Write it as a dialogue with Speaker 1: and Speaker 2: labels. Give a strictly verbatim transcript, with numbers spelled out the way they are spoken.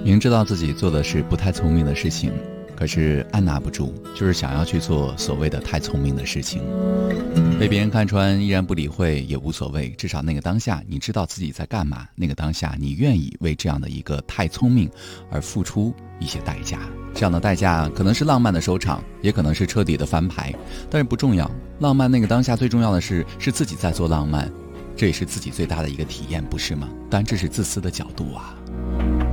Speaker 1: 明知道自己做的是不太聪明的事情，可是按捺不住，就是想要去做所谓的太聪明的事情。被别人看穿依然不理会也无所谓，至少那个当下你知道自己在干嘛，那个当下你愿意为这样的一个太聪明而付出一些代价。这样的代价可能是浪漫的收场，也可能是彻底的翻牌，但是不重要。浪漫那个当下最重要的是是自己在做浪漫，这也是自己最大的一个体验，不是吗？当然这是自私的角度啊。